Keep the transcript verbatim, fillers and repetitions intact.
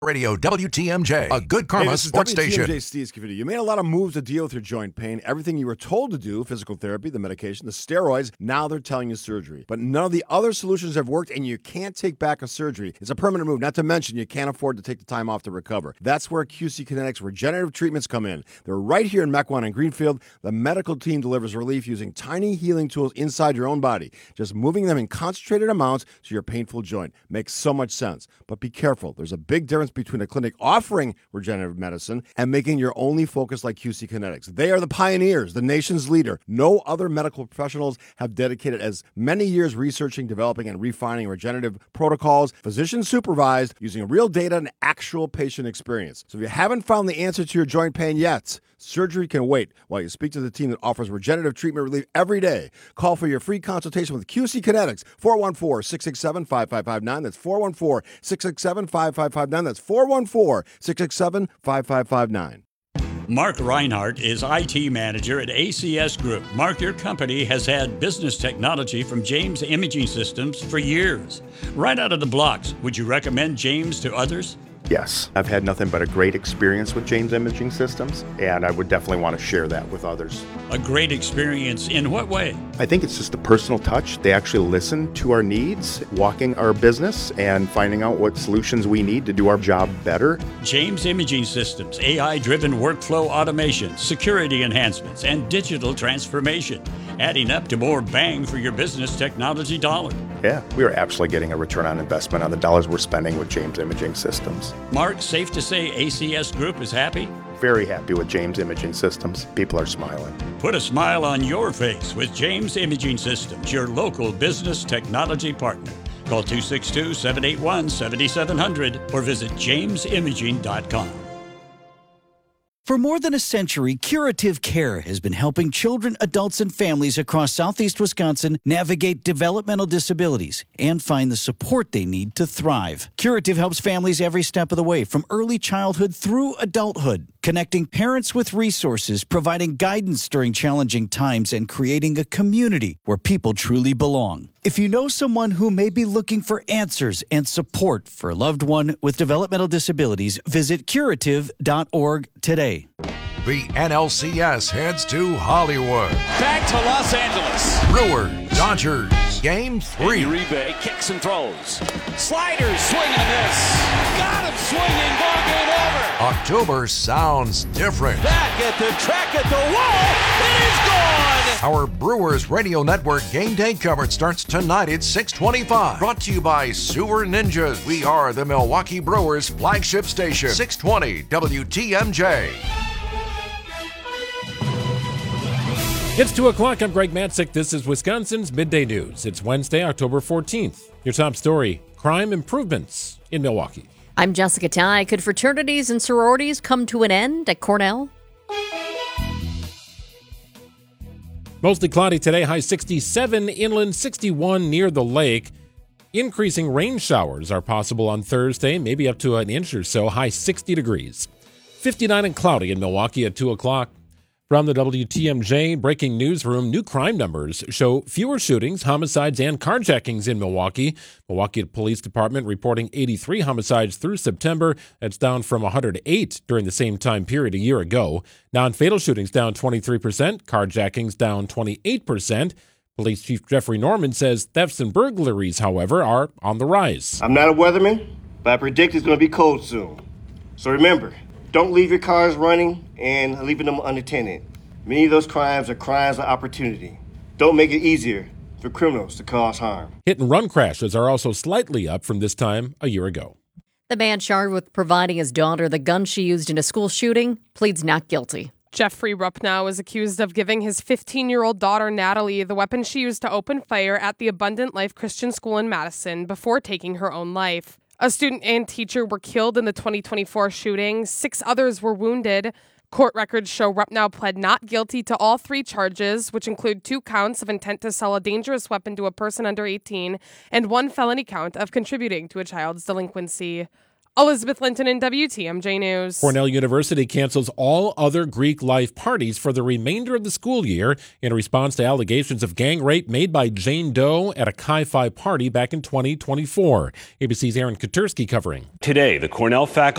Radio W T M J, a good karma hey, this is sports W T M J station. Steve Scafidi. You made a lot of moves to deal with your joint pain. Everything you were told to do, physical therapy, the medication, the steroids, now they're telling you surgery. But none of the other solutions have worked, and you can't take back a surgery. It's a permanent move, not to mention you can't afford to take the time off to recover. That's where Q C Kinetics Regenerative Treatments come in. They're right here in Mequon and Greenfield. The medical team delivers relief using tiny healing tools inside your own body, just moving them in concentrated amounts to your painful joint. Makes so much sense. But be careful. There's a big difference between a clinic offering regenerative medicine and making your only focus like Q C Kinetics. They are the pioneers, the nation's leader. No other medical professionals have dedicated as many years researching, developing, and refining regenerative protocols, physician supervised, using real data and actual patient experience. So if you haven't found the answer to your joint pain yet, surgery can wait while you speak to the team that offers regenerative treatment relief every day. Call for your free consultation with Q C Kinetics, four one four, six six seven, five five five nine. That's four one four, six six seven, five five five nine. That's four one four, six six seven, five five five nine. Mark Reinhardt is I T manager at A C S Group. Mark, your company has had business technology from James Imaging Systems for years. Right out of the blocks, would you recommend James to others? Yes, I've had nothing but a great experience with James Imaging Systems, and I would definitely want to share that with others. A great experience in what way? I think it's just a personal touch. They actually listen to our needs, walking our business, and finding out what solutions we need to do our job better. James Imaging Systems, A I-driven workflow automation, security enhancements, and digital transformation, adding up to more bang for your business technology dollar. Yeah, we are absolutely getting a return on investment on the dollars we're spending with James Imaging Systems. Mark, safe to say A C S Group is happy? Very happy with James Imaging Systems. People are smiling. Put a smile on your face with James Imaging Systems, your local business technology partner. Call two six two, seven eight one, seven seven zero zero or visit james imaging dot com. For more than a century, Curative Care has been helping children, adults, and families across southeast Wisconsin navigate developmental disabilities and find the support they need to thrive. Curative helps families every step of the way, from early childhood through adulthood, connecting parents with resources, providing guidance during challenging times, and creating a community where people truly belong. If you know someone who may be looking for answers and support for a loved one with developmental disabilities, visit curative dot org today. The N L C S heads to Hollywood. Back to Los Angeles. Brewers, Dodgers, Game three. Uribe kicks and throws. Sliders, swing and miss. Got him swinging, ball game over. October sounds different. Back at the track at the wall. It is gone. Our Brewers Radio Network game day coverage starts tonight at six twenty-five. Brought to you by Sewer Ninjas. We are the Milwaukee Brewers flagship station. six twenty W T M J. It's two o'clock. I'm Greg Matzik. This is Wisconsin's Midday News. It's Wednesday, October fourteenth. Your top story, crime improvements in Milwaukee. I'm Jessica Ty. Could fraternities and sororities come to an end at Cornell? Mostly cloudy today, high sixty-seven, inland sixty-one near the lake. Increasing rain showers are possible on Thursday, maybe up to an inch or so, high sixty degrees. fifty-nine and cloudy in Milwaukee at two o'clock. From the W T M J Breaking Newsroom, new crime numbers show fewer shootings, homicides, and carjackings in Milwaukee. Milwaukee Police Department reporting eighty-three homicides through September. That's down from one hundred eight during the same time period a year ago. Non-fatal shootings down twenty-three percent, carjackings down twenty-eight percent. Police Chief Jeffrey Norman says thefts and burglaries, however, are on the rise. I'm not a weatherman, but I predict it's going to be cold soon. So remember, don't leave your cars running and leaving them unattended. Many of those crimes are crimes of opportunity. Don't make it easier for criminals to cause harm. Hit and run crashes are also slightly up from this time a year ago. The man charged with providing his daughter the gun she used in a school shooting pleads not guilty. Jeffrey Ruppnow is accused of giving his fifteen-year-old daughter, Natalie, the weapon she used to open fire at the Abundant Life Christian School in Madison before taking her own life. A student and teacher were killed in the twenty twenty-four shooting. Six others were wounded. Court records show Ruppnow pled not guilty to all three charges, which include two counts of intent to sell a dangerous weapon to a person under eighteen and one felony count of contributing to a child's delinquency. Elizabeth Linton in W T M J News. Cornell University cancels all other Greek life parties for the remainder of the school year in response to allegations of gang rape made by Jane Doe at a Chi Phi party back in twenty twenty-four. A B C's Aaron Katersky covering. Today, the Cornell faculty